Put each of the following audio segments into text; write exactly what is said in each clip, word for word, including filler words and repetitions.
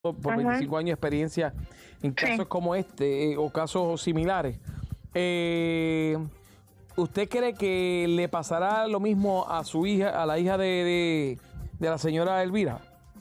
por veinticinco años de experiencia en casos sí. como este eh, o casos similares. Eh, ¿Usted cree que le pasará lo mismo a su hija, a la hija de, de, de la señora Elvira?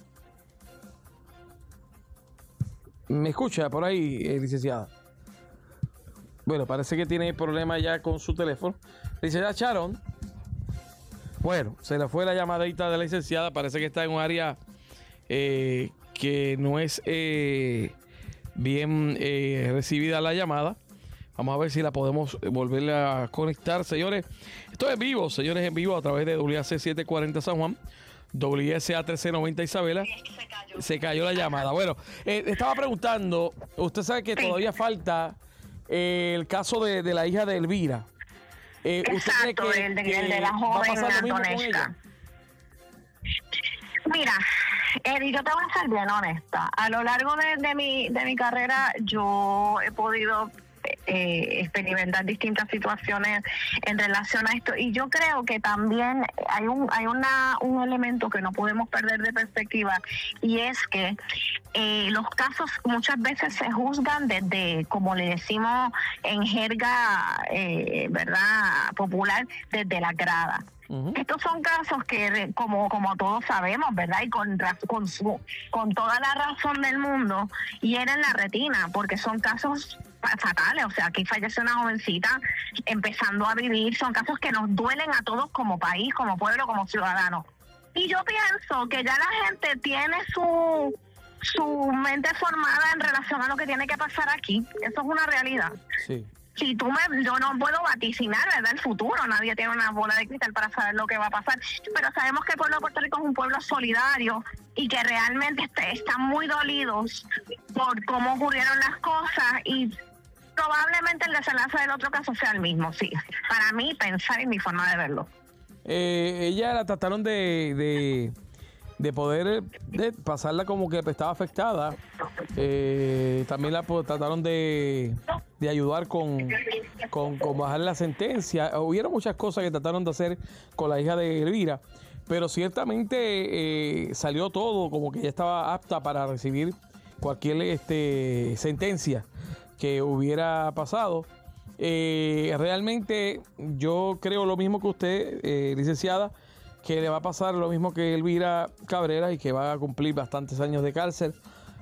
¿Me escucha por ahí, eh, licenciada? Bueno, parece que tiene problemas ya con su teléfono. Licenciada Sharon. Bueno, se le fue la llamadita de la licenciada. Parece que está en un área eh, que no es eh, bien eh, recibida la llamada. Vamos a ver si la podemos volver a conectar, señores. Esto es en vivo, señores, en vivo a través de W A C setecientos cuarenta San Juan, W S A trece noventa Isabela. Se cayó. Se cayó la llamada. Bueno, eh, estaba preguntando, usted sabe que sí. todavía falta eh, el caso de, de la hija de Elvira. Eh, Exacto, ¿usted cree que, el, de, que el de la joven Antonesca. Mira, Eddie, yo te voy a ser bien honesta. A lo largo de, de mi de mi carrera, yo he podido eh, experimentar distintas situaciones en relación a esto, y yo creo que también hay un hay una un elemento que no podemos perder de perspectiva, y es que eh, los casos muchas veces se juzgan desde, como le decimos en jerga eh, verdad popular, desde la grada. Uh-huh. Estos son casos que, como como todos sabemos, ¿verdad? Y con, con, su, con toda la razón del mundo, hieren la retina, porque son casos fatales. O sea, aquí fallece una jovencita empezando a vivir. Son casos que nos duelen a todos como país, como pueblo, como ciudadanos. Y yo pienso que ya la gente tiene su su mente formada en relación a lo que tiene que pasar aquí. Eso es una realidad. Sí. Si tú me, yo no puedo vaticinar, ¿verdad?, el futuro. Nadie tiene una bola de cristal para saber lo que va a pasar. Pero sabemos que el pueblo de Puerto Rico es un pueblo solidario y que realmente este, están muy dolidos por cómo ocurrieron las cosas, y probablemente el desenlace del otro caso sea el mismo, sí. Para mí, pensar en mi forma de verlo. Eh, ella la trataron de... de... de poder de pasarla como que estaba afectada. Eh, también la trataron de, de ayudar con, con, con bajar la sentencia. Hubieron muchas cosas que trataron de hacer con la hija de Elvira, pero ciertamente eh, salió todo como que ella estaba apta para recibir cualquier este, sentencia que hubiera pasado. Eh, realmente yo creo lo mismo que usted, eh, licenciada, que le va a pasar lo mismo que Elvira Cabrera y que va a cumplir bastantes años de cárcel.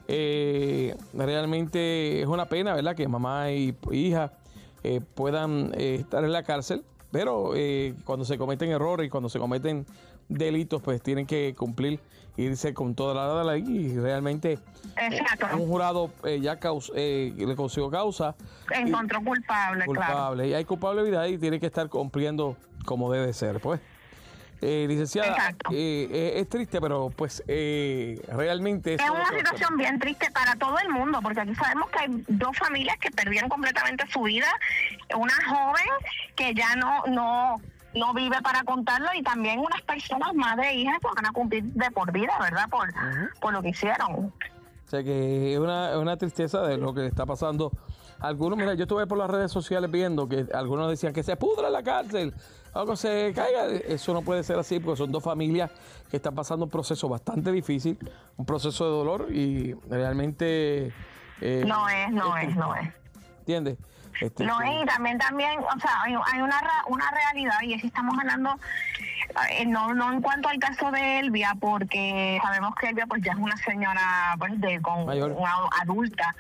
Eh, realmente es una pena, ¿verdad?, que mamá y hija eh, puedan eh, estar en la cárcel, pero eh, cuando se cometen errores y cuando se cometen delitos, pues tienen que cumplir, irse con toda la ley, y realmente Exacto. un jurado eh, ya caus, eh, le consiguió causa. Encontró culpable, culpable claro. Y hay culpabilidad y tiene que estar cumpliendo como debe ser, pues. Eh, licenciada, eh, eh, es triste, pero pues eh, realmente es una situación bien triste para todo el mundo, porque aquí sabemos que hay dos familias que perdieron completamente su vida, una joven que ya no no no vive para contarlo, y también unas personas, madre e hija, que van a cumplir de por vida, ¿verdad?, por, uh-huh. por lo que hicieron. O sea que es una, es una tristeza de lo que está pasando. Algunos, mira, yo estuve por las redes sociales viendo que algunos decían que se pudra en la cárcel, algo se caiga. Eso no puede ser así, porque son dos familias que están pasando un proceso bastante difícil, un proceso de dolor, y realmente eh, no es, no es, es no es. ¿Entiendes? Este, no es, y también, también, o sea, hay, hay una una realidad, y es que estamos hablando, eh, no no en cuanto al caso de Elvia, porque sabemos que Elvia pues ya es una señora pues de con Mayor. una adulta,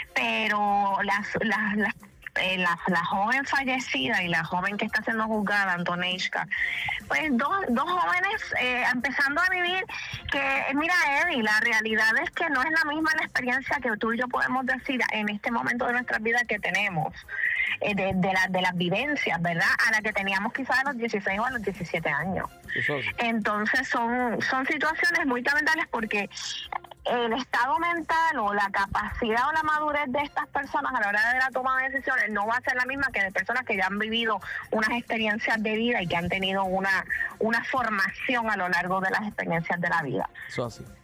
pero las las, las Eh, la, la joven fallecida y la joven que está siendo juzgada, Antonesca, pues dos, dos jóvenes eh, empezando a vivir que, mira, Eddie, la realidad es que no es la misma la experiencia que tú y yo podemos decir en este momento de nuestras vidas que tenemos, eh, de, de, la, de las vivencias, ¿verdad?, a la que teníamos quizás a los dieciséis o a los diecisiete años. Eso sí. Entonces son, son situaciones muy lamentables, porque el estado mental o la capacidad o la madurez de estas personas a la hora de la toma de decisiones no va a ser la misma que de personas que ya han vivido unas experiencias de vida y que han tenido una, una formación a lo largo de las experiencias de la vida. Eso así.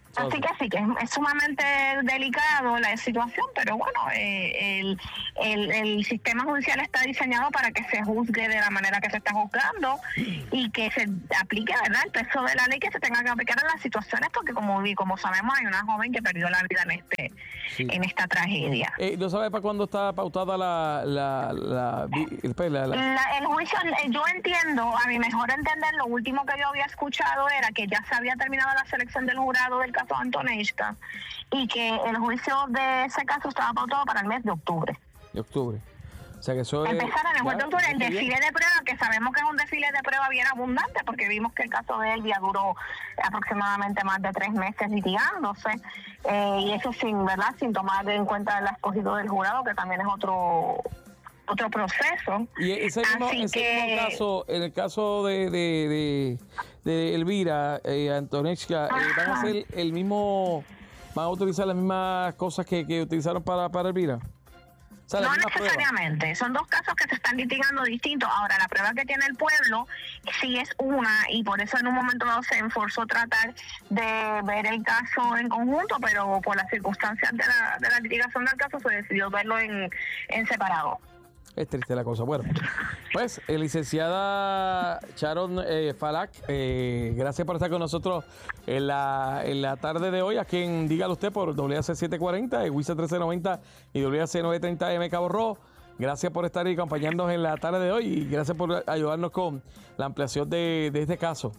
Así que sí, que es, es sumamente delicado la situación, pero bueno, eh, el, el, el sistema judicial está diseñado para que se juzgue de la manera que se está juzgando y que se aplique, ¿verdad?, el peso de la ley que se tenga que aplicar en las situaciones, porque como como sabemos hay una joven que perdió la vida en este sí. en esta tragedia. Eh, ¿No sabe para cuándo está pautada la la la, la, la, la... la el juicio? Yo entiendo, a mi mejor entender, lo último que yo había escuchado era que ya se había terminado la selección del jurado del caso Antonesca y que el juicio de ese caso estaba pautado para el mes de octubre. De octubre. O sea que eso es... Empezar en el mes de octubre el desfile de prueba, que sabemos que es un desfile de prueba bien abundante, porque vimos que el caso de Elvia duró aproximadamente más de tres meses litigándose, eh, y eso sin, ¿verdad?, sin tomar en cuenta el escogido del jurado, que también es otro... otro proceso. Y ese mismo, Así ese que, mismo caso, en el caso de, de, de, de Elvira, eh, Antonesca, eh, ¿van a hacer el mismo, van a utilizar las mismas cosas que, que utilizaron para, para Elvira? O sea, no necesariamente, prueba. Son dos casos que se están litigando distintos. Ahora, la prueba que tiene el pueblo sí es una, y por eso en un momento dado se enforzó tratar de ver el caso en conjunto, pero por las circunstancias de la, de la litigación del caso se decidió verlo en, en separado. Es triste la cosa. Bueno, pues, eh, licenciada Sharon eh, Falak, eh, gracias por estar con nosotros en la, en la tarde de hoy, aquí en Dígalo Usted por W A C setecientos cuarenta, WISA trece noventa y W A C novecientos treinta M Cabo Rojo. Gracias por estar y acompañarnos en la tarde de hoy y gracias por ayudarnos con la ampliación de, de este caso.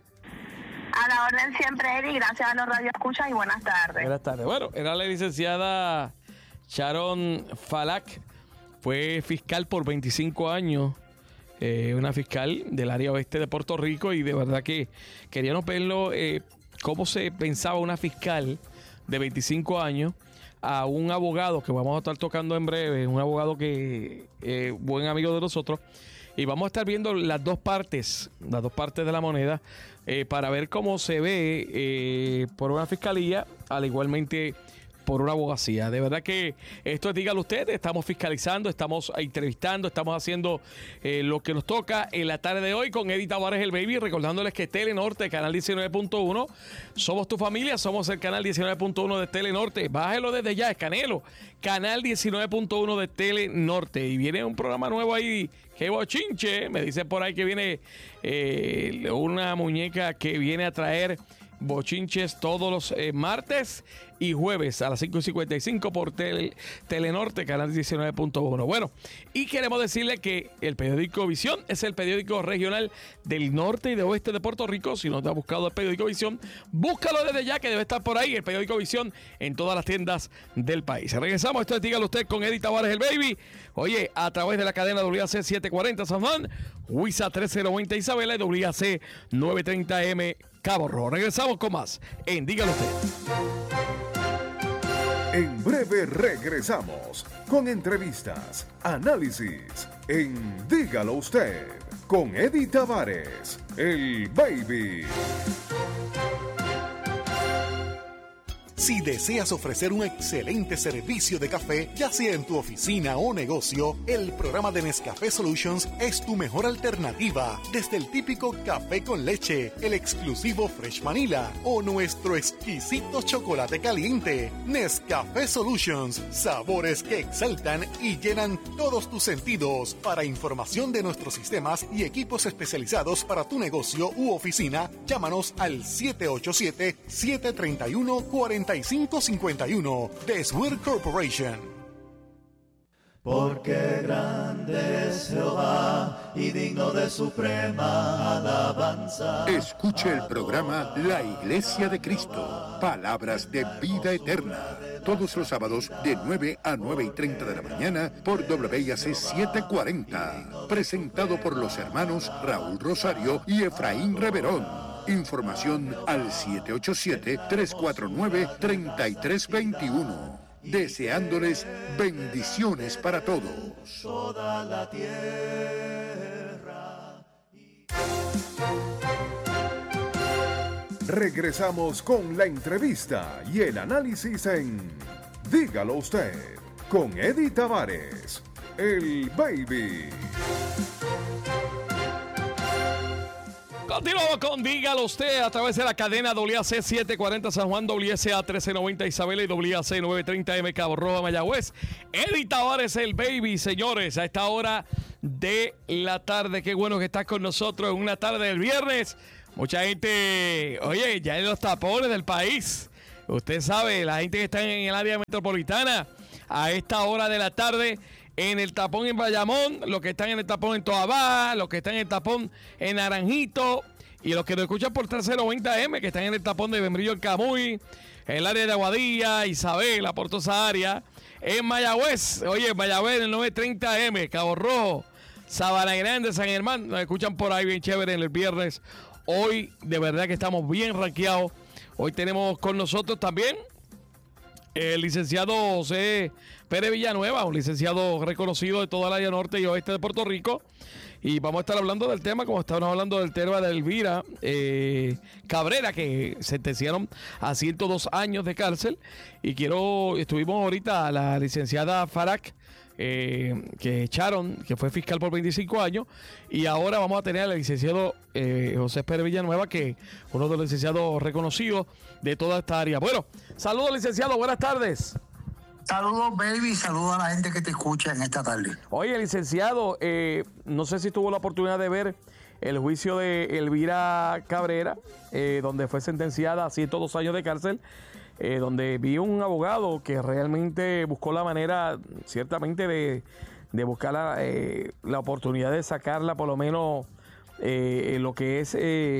A la orden siempre, Eddie. Gracias a los Radio Escuchas y buenas tardes. Buenas tardes. Bueno, era la licenciada Sharon Falak. Fue fiscal por veinticinco años, eh, una fiscal del área oeste de Puerto Rico, y de verdad que queríamos verlo, eh, cómo se pensaba una fiscal de veinticinco años a un abogado que vamos a estar tocando en breve, un abogado que es eh, buen amigo de nosotros, y vamos a estar viendo las dos partes, las dos partes de la moneda, eh, para ver cómo se ve eh, por una fiscalía, al igualmente por una abogacía. De verdad que esto es Dígalo Usted, estamos fiscalizando, estamos entrevistando, estamos haciendo eh, lo que nos toca en la tarde de hoy con Eddie Tavares el Baby, recordándoles que Telenorte, Canal diecinueve punto uno, somos tu familia, somos el Canal diecinueve punto uno de Telenorte, bájelo desde ya, escanelo, Canal diecinueve punto uno de Telenorte, y viene un programa nuevo ahí, que bochinche, me dicen por ahí que viene eh, una muñeca que viene a traer bochinches todos los eh, martes y jueves a las cinco y cincuenta y cinco por tele, Telenorte, Canal diecinueve punto uno. Bueno, y queremos decirle que el periódico Visión es el periódico regional del norte y de oeste de Puerto Rico. Si no te ha buscado el periódico Visión, búscalo desde ya, que debe estar por ahí, el periódico Visión, en todas las tiendas del país. Regresamos, esto es Dígalo Usted con Eddie Tavares el Baby. Oye, a través de la cadena W A C setecientos cuarenta San Juan, WISA trece noventa Isabela y W A C novecientos treinta M Cabo Rojo. Regresamos con más en Dígalo Usted. En breve regresamos con entrevistas, análisis en Dígalo Usted con Eddie Tavares, el Baby. Si deseas ofrecer un excelente servicio de café, ya sea en tu oficina o negocio, el programa de Nescafé Solutions es tu mejor alternativa. Desde el típico café con leche, el exclusivo Fresh Vanilla o nuestro exquisito chocolate caliente. Nescafé Solutions, sabores que exaltan y llenan todos tus sentidos. Para información de nuestros sistemas y equipos especializados para tu negocio u oficina, llámanos al siete ocho siete, siete tres uno, cuatro cinco cinco uno de Swear Corporation. Porque grande es Jehová y digno de suprema alabanza. Escuche el programa La Iglesia de Cristo, palabras de vida eterna, todos los sábados de nueve a nueve y treinta de la mañana por W A C setecientos cuarenta, presentado por los hermanos Raúl Rosario y Efraín Reverón. Información al siete ocho siete, tres cuatro nueve, tres tres dos uno. Deseándoles bendiciones para todos. Toda la tierra. Regresamos con la entrevista y el análisis en Dígalo Usted con Eddie Tavares, el Baby. Continuamos con Dígalo Usted a través de la cadena W A C setecientos cuarenta San Juan, W S A trece noventa Isabela y W A C novecientos treinta M Cabo Rojo Mayagüez. Eddie Tavares, el baby, señores, a esta hora de la tarde. Qué bueno que estás con nosotros en una tarde del viernes. Mucha gente, oye, ya en los tapones del país. Usted sabe, la gente que está en el área metropolitana a esta hora de la tarde, en el tapón en Bayamón, los que están en el tapón en Toabá, los que están en el tapón en Naranjito y los que nos escuchan por trece noventa M, que están en el tapón de Bembrillo en Camuy, en el área de Aguadilla, Isabela, por toda esa área. En Mayagüez, oye, en Mayagüez, en el novecientos treinta M, Cabo Rojo, Sabana Grande, San Germán, nos escuchan por ahí bien chévere en el viernes. Hoy, de verdad que estamos bien rankeados. Hoy tenemos con nosotros también el licenciado José Pérez Villanueva, un licenciado reconocido de toda la área norte y oeste de Puerto Rico. Y vamos a estar hablando del tema, como estábamos hablando del tema de Elvira eh, Cabrera, que sentenciaron a ciento dos años de cárcel. Y quiero, estuvimos ahorita a la licenciada Farak, eh, que echaron, que fue fiscal por veinticinco años. Y ahora vamos a tener al licenciado eh, José Pérez Villanueva, que es uno de los licenciados reconocidos de toda esta área. Bueno, saludos, licenciado, buenas tardes. Saludos, baby, saludos a la gente que te escucha en esta tarde. Oye, licenciado, eh, no sé si tuvo la oportunidad de ver el juicio de Elvira Cabrera, eh, donde fue sentenciada a ciento dos años de cárcel, eh, donde vi un abogado que realmente buscó la manera, ciertamente, de, de buscar la, eh, la oportunidad de sacarla, por lo menos, eh, lo que es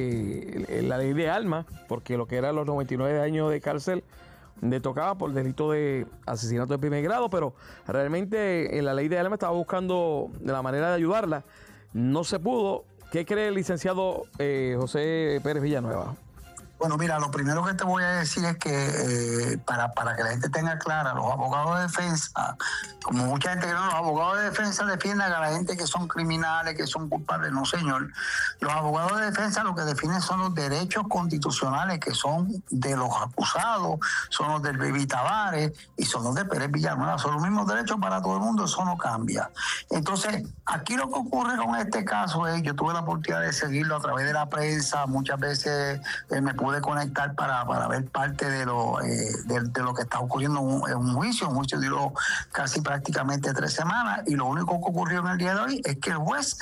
eh, la ley de armas, porque lo que eran los noventa y nueve años de cárcel le tocaba por delito de asesinato de primer grado, pero realmente en la ley de armas estaba buscando la manera de ayudarla. No se pudo. ¿Qué cree el licenciado eh, José Pérez Villanueva? Bueno, mira, lo primero que te voy a decir es que eh, para, para que la gente tenga clara, los abogados de defensa, como mucha gente cree, no, los abogados de defensa defienden a la gente que son criminales, que son culpables. No, señor. Los abogados de defensa lo que definen son los derechos constitucionales que son de los acusados, son los del baby Tavares y son los de Pérez Villanueva. Son los mismos derechos para todo el mundo, eso no cambia. Entonces, aquí lo que ocurre con este caso es, yo tuve la oportunidad de seguirlo a través de la prensa, muchas veces eh, me pude conectar para, para ver parte de lo eh, de, de lo que está ocurriendo en un, en un juicio. Un juicio duró casi prácticamente tres semanas y lo único que ocurrió en el día de hoy es que el juez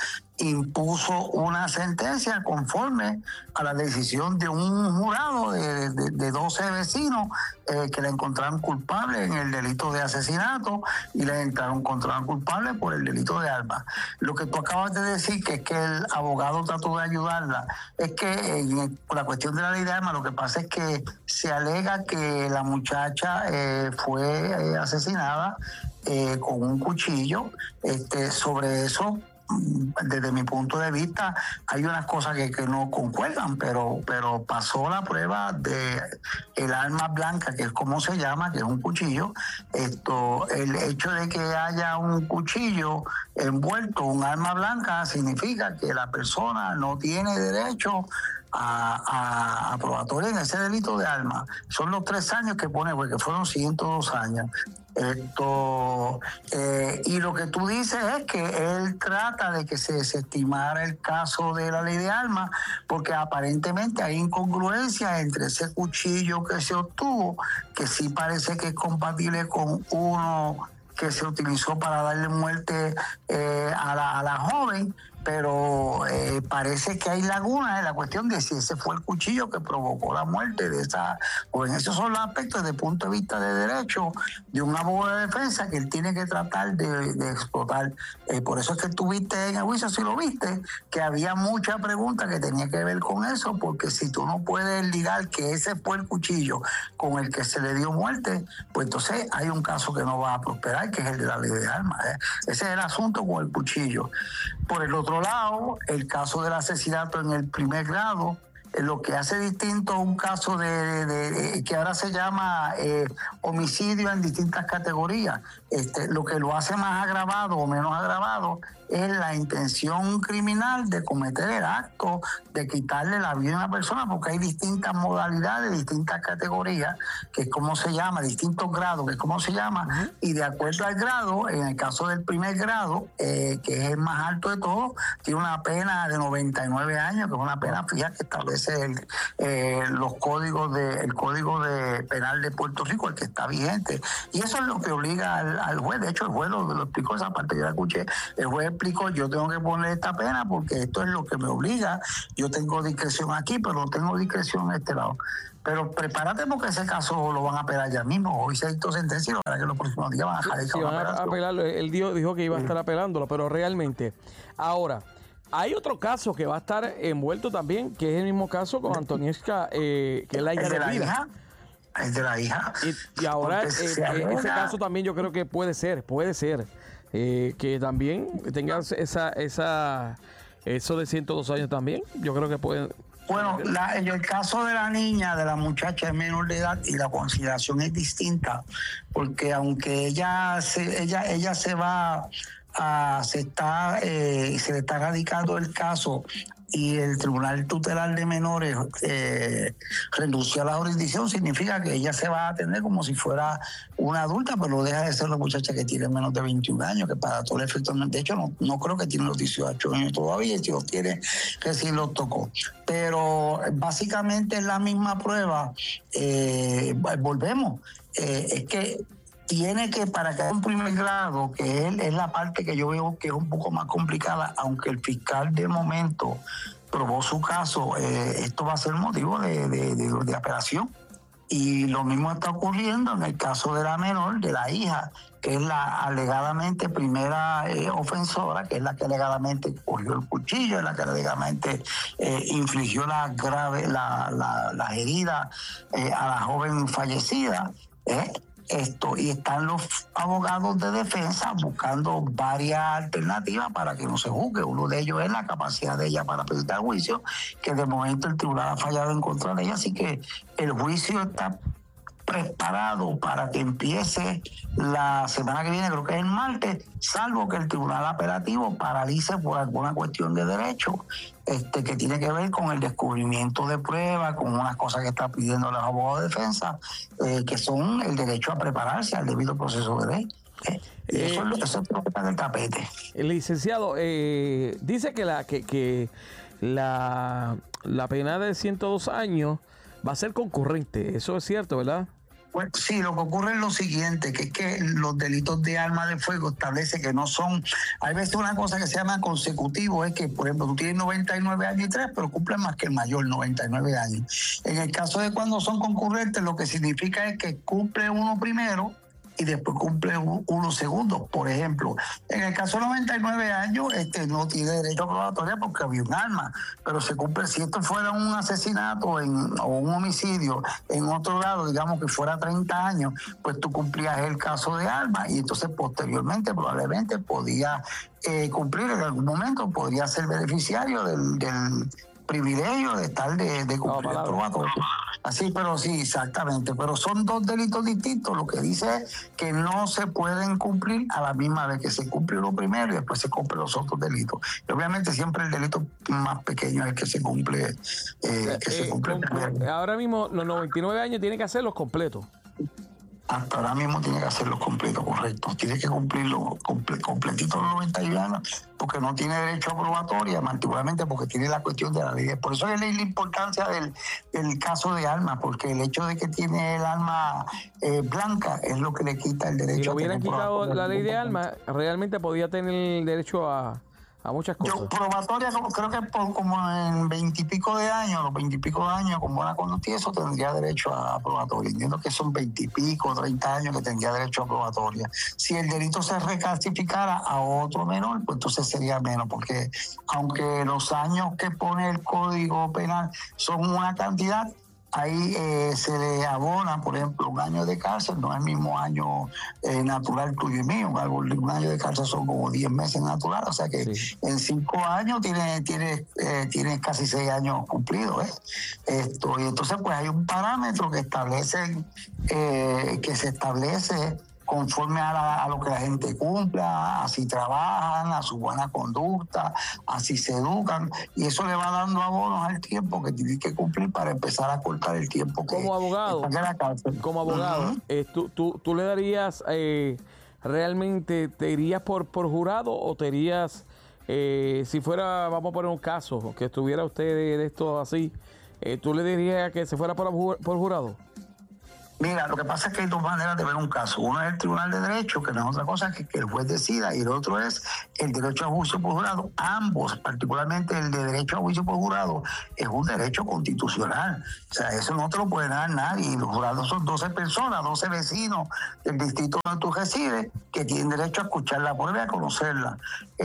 impuso una sentencia conforme a la decisión de un jurado de, de, de doce vecinos eh, que le encontraron culpable en el delito de asesinato y le encontraron culpable por el delito de armas. Lo que tú acabas de decir, que es que el abogado trató de ayudarla, es que en la cuestión de la ley de armas, lo que pasa es que se alega que la muchacha eh, fue eh, asesinada eh, con un cuchillo. Este, sobre eso, desde mi punto de vista, hay unas cosas que, que no concuerdan, pero, pero pasó la prueba de el arma blanca, que es como se llama, que es un cuchillo. Esto, el hecho de que haya un cuchillo envuelto, un arma blanca, significa que la persona no tiene derecho a, a, a probatoria en ese delito de armas. Son los tres años que pone, porque fueron ciento dos años. Esto eh, y lo que tú dices es que él trata de que se desestimara el caso de la ley de armas, porque aparentemente hay incongruencia entre ese cuchillo que se obtuvo, que sí parece que es compatible con uno que se utilizó para darle muerte eh, a, la, a la joven, pero eh, parece que hay lagunas en la cuestión de si ese fue el cuchillo que provocó la muerte de esa joven. Esos son los aspectos desde el punto de vista de derecho de un abogado de defensa que él tiene que tratar de, de explotar. Eh, por eso es que tuviste en el juicio, si lo viste, que había mucha pregunta que tenía que ver con eso, porque si tú no puedes ligar que ese fue el cuchillo con el que se le dio muerte, pues entonces hay un caso que no va a prosperar, que es el de la ley de armas. ¿eh? Ese es el asunto con el cuchillo. Por el otro lado, el caso del asesinato en el primer grado, lo que hace distinto un caso de, de, de que ahora se llama eh, homicidio en distintas categorías. Este, lo que lo hace más agravado o menos agravado es la intención criminal de cometer el acto de quitarle la vida a una persona, porque hay distintas modalidades, distintas categorías, que es como se llama, distintos grados, que es como se llama, uh-huh. y de acuerdo al grado, en el caso del primer grado, eh, que es el más alto de todos, tiene una pena de noventa y nueve años, que es una pena fija que establece el, eh, los códigos de, el código de penal de Puerto Rico, el que está vigente. Y eso es lo que obliga al, al juez. De hecho, el juez lo, lo explicó, esa parte yo la escuché, el juez explicó, yo tengo que poner esta pena porque esto es lo que me obliga, yo tengo discreción aquí, pero no tengo discreción en este lado. Pero prepárate porque ese caso lo van a apelar ya mismo. Hoy se dictó sentencia y para que los próximos días van a dejar sí, van a apelarlo. Él dijo, dijo que iba a estar apelándolo, pero realmente. Ahora, hay otro caso que va a estar envuelto también, que es el mismo caso con Antoniesca, eh, que es la hija de, de la vida. hija. Es de la hija. Y, y ahora, eh, eh, ese caso también yo creo que puede ser, puede ser, eh, que también tenga esa, esa, eso de ciento dos años también. Yo creo que pueden. Bueno, la, en el caso de la niña, de la muchacha es menor de edad y la consideración es distinta, porque aunque ella se, ella, ella se va a, se está, eh, se le está radicando el caso y el Tribunal Tutelar de Menores eh, renunció a la jurisdicción, significa que ella se va a atender como si fuera una adulta, pero deja de ser la muchacha que tiene menos de veintiún años, que para todo el efecto, de hecho no, no creo que tiene los dieciocho años todavía, y si los tiene, que sí los tocó. Pero básicamente es la misma prueba, eh, volvemos, eh, es que tiene que, para que haya un primer grado, que es, es la parte que yo veo que es un poco más complicada, aunque el fiscal de momento probó su caso, eh, esto va a ser motivo de, de, de, de apelación. Y lo mismo está ocurriendo en el caso de la menor, de la hija, que es la alegadamente primera eh, ofensora, que es la que alegadamente cogió el cuchillo, es la que alegadamente eh, infligió la grave, la, la, la herida eh, a la joven fallecida, ¿eh? Esto, y están los abogados de defensa buscando varias alternativas para que no se juzgue. Uno de ellos es la capacidad de ella para presentar juicio, que de momento el tribunal ha fallado en contra de ella, así que el juicio está preparado para que empiece la semana que viene, creo que es el martes, salvo que el tribunal apelativo paralice por alguna cuestión de derecho este, que tiene que ver con el descubrimiento de pruebas, con unas cosas que están pidiendo los abogados de defensa, eh, que son el derecho a prepararse al debido proceso de ley. Eh, y eso, eh, eso es lo que está en el tapete. El licenciado eh, dice que la que, que la, la pena de ciento dos años va a ser concurrente. Eso es cierto, ¿verdad? Pues sí, lo que ocurre es lo siguiente, que es que los delitos de arma de fuego establece que no son, hay veces una cosa que se llama consecutivo, es que, por ejemplo, tú tienes noventa y nueve años y tres, pero cumples más que el mayor, noventa y nueve años. En el caso de cuando son concurrentes, lo que significa es que cumple uno primero y después cumple uno segundo. Por ejemplo, en el caso de noventa y nueve años, este no tiene derecho a probatoria porque había un arma, pero se cumple, si esto fuera un asesinato en, o un homicidio en otro grado, digamos que fuera treinta años, pues tú cumplías el caso de arma y entonces posteriormente probablemente podía eh, cumplir en algún momento, podría ser beneficiario del, del privilegio de estar de, de cumplir el probatorio. Así, pero sí, exactamente. Pero son dos delitos distintos. Lo que dice es que no se pueden cumplir a la misma vez, que se cumple lo primero y después se cumplen los otros delitos. Y obviamente siempre el delito más pequeño es el que se cumple, eh, que eh, se cumple primero. Ahora mismo los noventa y nueve años tienen que hacerlos completos. Hasta ahora mismo tiene que hacerlo completo, correcto. Tiene que cumplirlo comple, completito los noventa y uno años, porque no tiene derecho a probatoria, particularmente porque tiene la cuestión de la ley. Por eso es la importancia del, del caso de armas, porque el hecho de que tiene el arma eh, blanca es lo que le quita el derecho. Si a hubieran quitado la ley de armas, realmente podía tener el derecho a... a muchas cosas. Yo, probatoria, creo que por como en veintipico de años, los veintipico de años, con buena conducta y eso, tendría derecho a probatoria. Entiendo que son veintipico, treinta años que tendría derecho a probatoria. Si el delito se reclasificara a otro menor, pues entonces sería menos, porque aunque los años que pone el Código Penal son una cantidad, ahí eh, se le abona, por ejemplo, un año de cárcel, no es el mismo año eh, natural tuyo y mío, algo, un año de cárcel son como diez meses natural, o sea que sí. En cinco años tiene, tiene, eh, tiene casi seis años cumplidos. ¿eh? Esto, y entonces pues hay un parámetro que establece, eh, que se establece conforme a, la, a lo que la gente cumpla, a si trabajan, a su buena conducta, a si se educan, y eso le va dando abonos al tiempo que tienen que cumplir para empezar a cortar el tiempo que como abogado, en la cárcel. Como abogado, uh-huh. eh, ¿tú, tú, tú le darías, eh, realmente, te irías por, por jurado o te irías, eh, si fuera, vamos a poner un caso, que estuviera usted de, de esto así, eh, ¿tú le dirías que se fuera por, por jurado? Mira, lo que pasa es que hay dos maneras de ver un caso. Uno es el Tribunal de Derecho, que no es otra cosa que que el juez decida, y el otro es el derecho a juicio por jurado. Ambos, particularmente el de derecho a juicio por jurado, es un derecho constitucional. O sea, eso no te lo puede dar nadie. Los jurados son doce personas, doce vecinos del distrito donde tú resides, que tienen derecho a escuchar la prueba y a conocerla.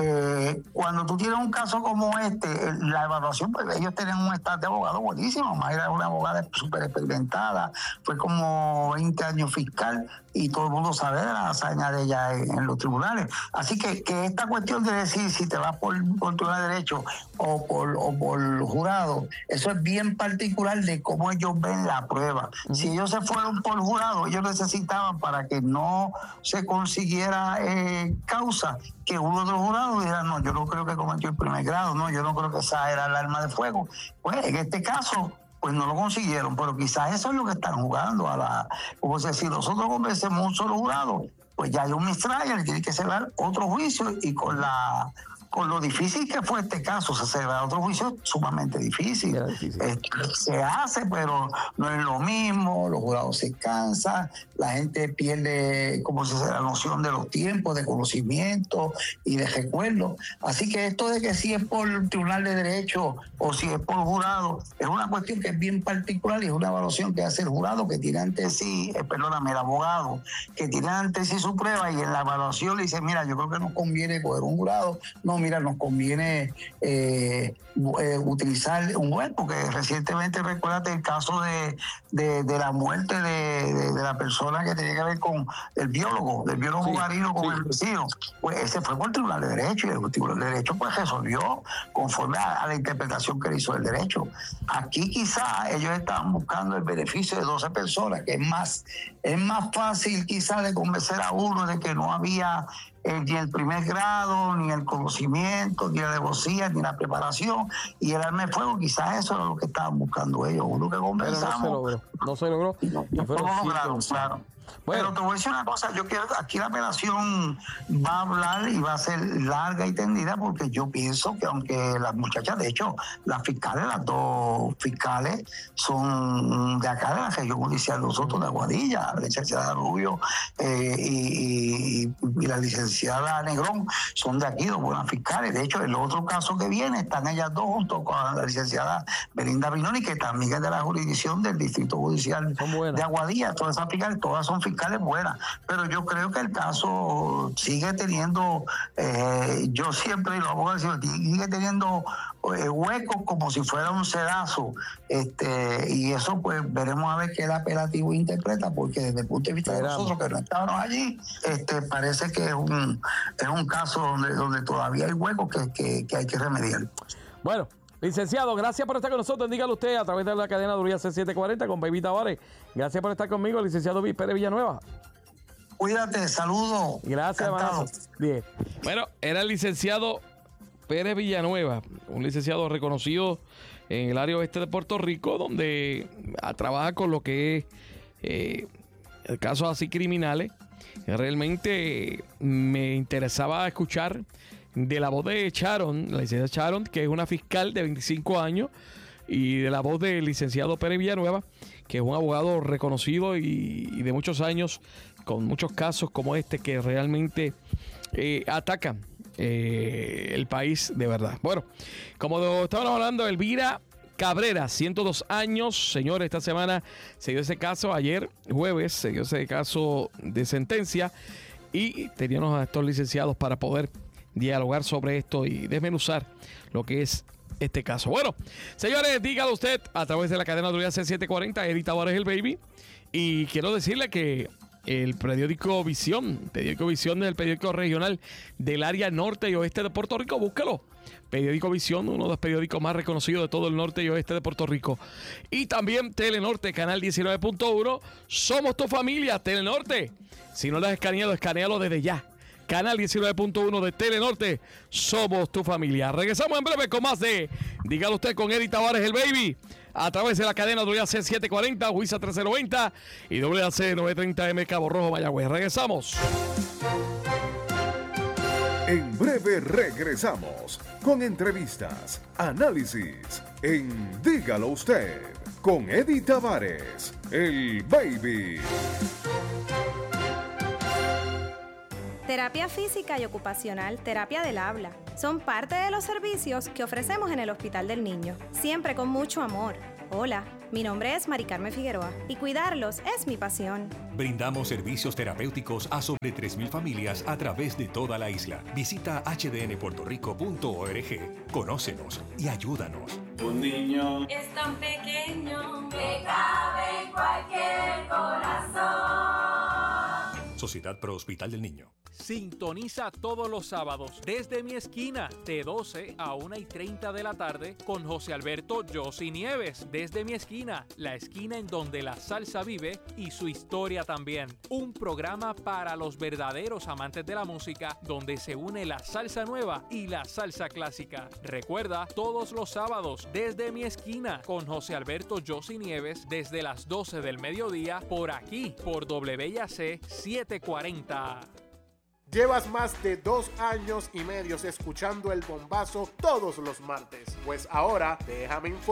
Eh, cuando tú tienes un caso como este, la evaluación, pues ellos tienen un staff de abogado buenísimo. Mayra era una abogada súper experimentada, fue como veinte años fiscal, y todo el mundo sabe de la hazaña de ella en, en los tribunales. Así que, que esta cuestión de decir si te vas por, por tribunal de derecho o por, o por jurado, eso es bien particular de cómo ellos ven la prueba. Uh-huh. Si ellos se fueron por jurado, ellos necesitaban, para que no se consiguiera eh, causa, que uno de los jurados dijera, no, yo no creo que cometió el primer grado, no, yo no creo que esa era el arma de fuego. Pues en este caso, pues no lo consiguieron, pero quizás eso es lo que están jugando a la, como sea, si nosotros convencemos un solo jurado, pues ya hay un mistrial, tiene que celebrar otro juicio, y con la con lo difícil que fue este caso, se celebra otro juicio sumamente difícil. difícil. Eh, se hace, pero no es lo mismo, los jurados se cansan, la gente pierde, como se dice, la noción de los tiempos, de conocimiento y de recuerdo. Así que esto de que si es por el Tribunal de Derecho o si es por jurado, es una cuestión que es bien particular, y es una evaluación que hace el jurado, que tiene ante sí, eh, perdóname, el abogado, que tiene ante sí su prueba, y en la evaluación le dice, mira, yo creo que nos conviene coger un jurado, no, mira, nos conviene eh, eh, utilizar un juez, porque recientemente, recuérdate el caso de, de, de la muerte de, de, de la persona que tenía que ver con el biólogo, del biólogo sí, marino con sí. el vecino, pues ese fue por el Tribunal de Derecho, y el Tribunal de Derecho pues resolvió conforme a, a la interpretación que le hizo el derecho. Aquí quizás ellos estaban buscando el beneficio de doce personas, que es más, es más fácil quizás de convencer a uno de que no había Eh, ni el primer grado, ni el conocimiento, ni la alevosía, ni la preparación, y el arma de fuego. Quizás eso era lo que estaban buscando ellos, uno que conversamos. No se logró, no se logró. No, no, no lo lograron, claro. Bueno. Pero te voy a decir una cosa, yo quiero, aquí la apelación va a hablar y va a ser larga y tendida, porque yo pienso que aunque las muchachas, de hecho, las fiscales, las dos fiscales son de acá de la región judicial, nosotros de Aguadilla, la licenciada Rubio eh, y, y, y la licenciada Negrón, son de aquí, dos buenas fiscales. De hecho, el otro caso que viene, están ellas dos junto con la licenciada Belinda Binoni, que también es de la jurisdicción del Distrito Judicial de Aguadilla. Todas esas fiscales, todas son fiscales buenas, pero yo creo que el caso sigue teniendo, eh, yo siempre lo hago decir, sigue teniendo eh, huecos como si fuera un sedazo, este, y eso pues veremos a ver qué el apelativo interpreta, porque desde el punto de vista de nosotros que no estábamos allí, este, parece que es un, es un caso donde, donde todavía hay huecos que, que, que hay que remediar. Bueno, licenciado, gracias por estar con nosotros. Dígalo usted a través de la cadena Duría C setecientos cuarenta con Baby Tavares. Gracias por estar conmigo, licenciado Pérez Villanueva. Cuídate, saludos. Gracias, hermano. Bien. Bueno, era el licenciado Pérez Villanueva, un licenciado reconocido en el área oeste de Puerto Rico, donde trabaja con lo que es eh, el casos así criminales. Realmente me interesaba escuchar de la voz de Sharon, la licenciada Sharon, que es una fiscal de veinticinco años, y de la voz del licenciado Pérez Villanueva, que es un abogado reconocido y, y de muchos años, con muchos casos como este que realmente eh, atacan eh, el país de verdad. Bueno, como estábamos hablando, Elvira Cabrera, ciento dos años. Señores, esta semana se dio ese caso, ayer jueves se dio ese caso de sentencia, y teníamos a estos licenciados para poder dialogar sobre esto y desmenuzar lo que es este caso. Bueno, señores, dígalo usted a través de la cadena de C setecientos cuarenta, Eddie Tavares el Baby. Y quiero decirle que el periódico Visión, el periódico Visión es el periódico regional del área norte y oeste de Puerto Rico. Búsquelo. Periódico Visión, uno de los periódicos más reconocidos de todo el norte y oeste de Puerto Rico. Y también Telenorte, canal diecinueve punto uno. Somos tu familia, Telenorte. Si no lo has escaneado, escanealo desde ya. Canal diecinueve punto uno de Telenorte. Somos tu familia. Regresamos en breve con más de Dígalo usted con Eddie Tavares el Baby. A través de la cadena W A C setecientos cuarenta, Huiza trece noventa y W A C novecientos treinta M Cabo Rojo, Mayagüez. Regresamos. En breve regresamos con entrevistas, análisis en Dígalo usted con Eddie Tavares, el Baby. Terapia física y ocupacional, terapia del habla, son parte de los servicios que ofrecemos en el Hospital del Niño, siempre con mucho amor. Hola, mi nombre es Mari Carmen Figueroa y cuidarlos es mi pasión. Brindamos servicios terapéuticos a sobre tres mil familias a través de toda la isla. Visita h d n puerto rico punto org, conócenos y ayúdanos. Un niño es tan pequeño que cabe en cualquier corazón. Sociedad Pro Hospital del Niño. Sintoniza todos los sábados desde mi esquina de doce a una y treinta de la tarde con José Alberto Yossi Nieves. Desde mi esquina, la esquina en donde la salsa vive y su historia también. Un programa para los verdaderos amantes de la música donde se une la salsa nueva y la salsa clásica. Recuerda, todos los sábados desde mi esquina con José Alberto Yossi Nieves desde las doce del mediodía por aquí, por W A C setecientos cuarenta. Llevas más de dos años y medio escuchando el bombazo todos los martes. Pues ahora déjame informar.